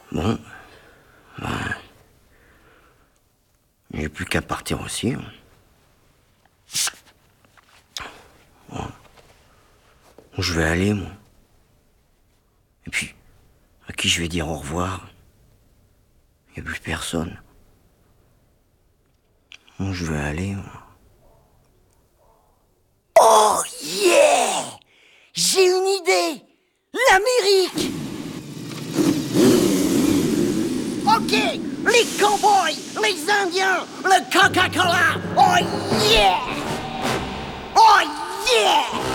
Bon, j'ai plus qu'à partir aussi. Bon. Où je vais aller, moi? Et puis, à qui je vais dire au revoir? Il n'y a plus personne. Où je vais aller, moi? Oh yeah! J'ai une idée! L'Amérique! Ok, les cowboys, les Indiens, le Coca-Cola! Oh yeah! Oh yeah!